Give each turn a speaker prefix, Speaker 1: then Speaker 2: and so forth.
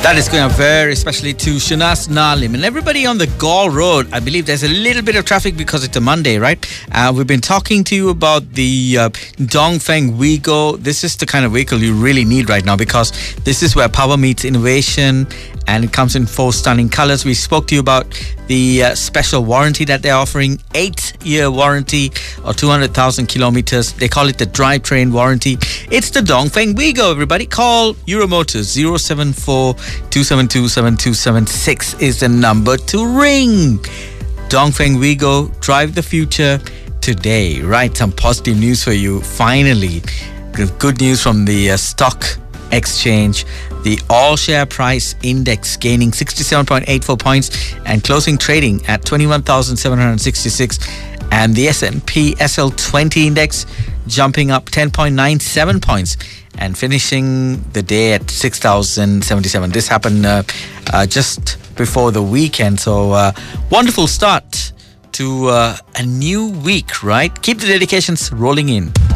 Speaker 1: That is going up very especially to Shanaz Nalim and everybody on the Gaul Road. I believe there's a little bit of traffic because it's a Monday, right? We've been talking to you about the Dongfeng Wigo. This is the kind of vehicle you really need right now because this is where power meets innovation, and it comes in 4 stunning colors. We spoke to you about the special warranty that they're offering, 8-year warranty or 200,000 kilometers. They call it the drivetrain warranty. It's the Dongfeng Wigo, everybody. Call Euromotors 074-272-7276 is the number to ring. Dongfeng Wigo, drive the future today. Right, some positive news for you. Finally, good news from the stock exchange. The all-share price index gaining 67.84 points and closing trading at 21,766. And the S&P SL20 index jumping up 10.97 points and finishing the day at 6,077. This happened just before the weekend. So wonderful start to a new week, right? Keep the dedications rolling in.